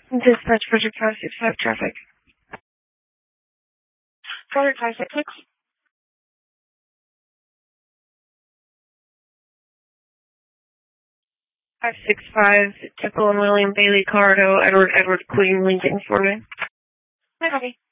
Dispatch Project 565 traffic. Project 566. 565, Temple and William Bailey, Colorado, Edward Queen, Lincoln, for me. Hi, copy.